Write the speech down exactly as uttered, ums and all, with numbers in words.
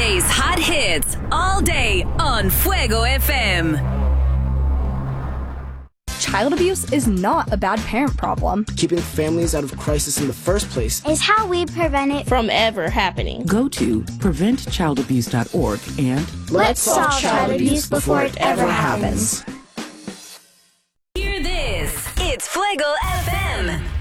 Today's hot hits all day on Fuego F M. Child abuse is not a bad parent problem. Keeping families out of crisis in the first place is how we prevent it from ever happening. Go to prevent child abuse dot org and let's solve child abuse before it ever happens. Hear this. It's Fuego F M.